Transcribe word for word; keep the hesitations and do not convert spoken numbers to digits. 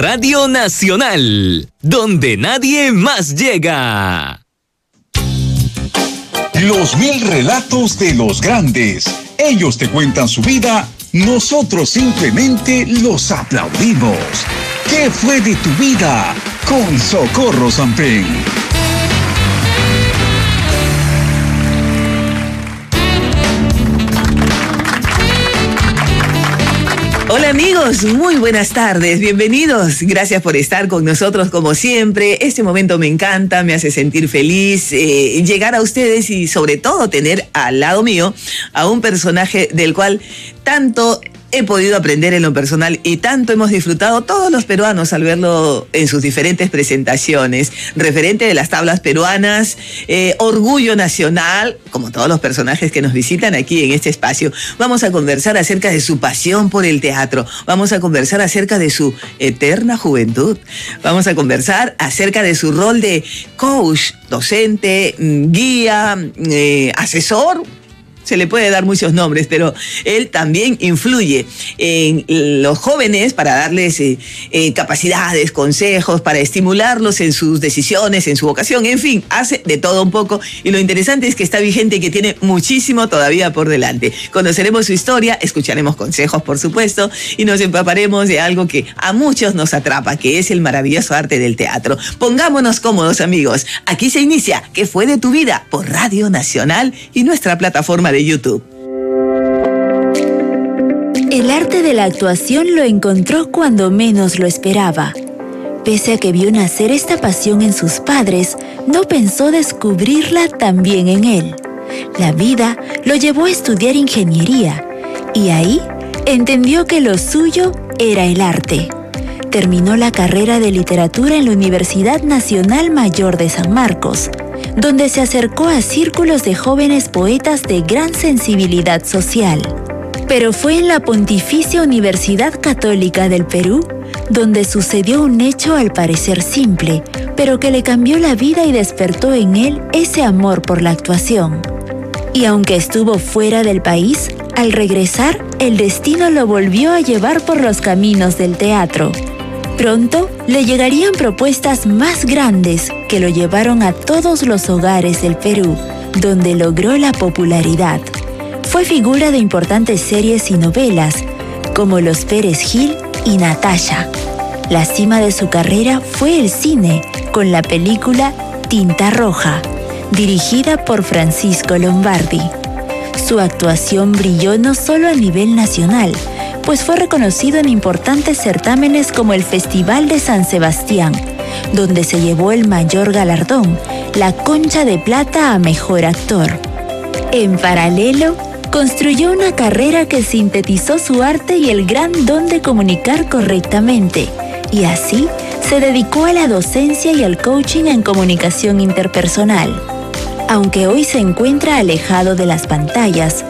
Radio Nacional, donde nadie más llega. Los mil relatos de los grandes. Ellos te cuentan su vida, nosotros simplemente los aplaudimos. ¿Qué fue de tu vida? Con Socorro Sampen. Hola amigos, muy buenas tardes, bienvenidos, gracias por estar con nosotros como siempre. Este momento me encanta, me hace sentir feliz, eh, llegar a ustedes y sobre todo tener al lado mío a un personaje del cual tanto he podido aprender en lo personal y tanto hemos disfrutado todos los peruanos al verlo en sus diferentes presentaciones. Referente de las tablas peruanas, eh, orgullo nacional, como todos los personajes que nos visitan aquí en este espacio. Vamos a conversar acerca de su pasión por el teatro. Vamos a conversar acerca de su eterna juventud. Vamos a conversar acerca de su rol de coach, docente, guía, eh, asesor. Se le puede dar muchos nombres, pero él también influye en los jóvenes para darles eh, eh, capacidades, consejos, para estimularlos en sus decisiones, en su vocación, en fin, hace de todo un poco. Y lo interesante es que está vigente y que tiene muchísimo todavía por delante. Conoceremos su historia, escucharemos consejos, por supuesto, y nos empaparemos de algo que a muchos nos atrapa, que es el maravilloso arte del teatro. Pongámonos cómodos, amigos. Aquí se inicia ¿Qué fue de tu vida? Por Radio Nacional y nuestra plataforma de de YouTube. El arte de la actuación lo encontró cuando menos lo esperaba. Pese a que vio nacer esta pasión en sus padres, no pensó descubrirla también en él. La vida lo llevó a estudiar ingeniería y ahí entendió que lo suyo era el arte. Terminó la carrera de literatura en la Universidad Nacional Mayor de San Marcos, donde se acercó a círculos de jóvenes poetas de gran sensibilidad social. Pero fue en la Pontificia Universidad Católica del Perú donde sucedió un hecho al parecer simple, pero que le cambió la vida y despertó en él ese amor por la actuación. Y aunque estuvo fuera del país, al regresar, el destino lo volvió a llevar por los caminos del teatro. Pronto le llegarían propuestas más grandes que lo llevaron a todos los hogares del Perú, donde logró la popularidad. Fue figura de importantes series y novelas, como Los Pérez Gil y Natasha. La cima de su carrera fue el cine, con la película Tinta Roja, dirigida por Francisco Lombardi. Su actuación brilló no solo a nivel nacional, pues fue reconocido en importantes certámenes como el Festival de San Sebastián, donde se llevó el mayor galardón, la Concha de Plata a Mejor Actor. En paralelo, construyó una carrera que sintetizó su arte y el gran don de comunicar correctamente, y así se dedicó a la docencia y al coaching en comunicación interpersonal. Aunque hoy se encuentra alejado de las pantallas,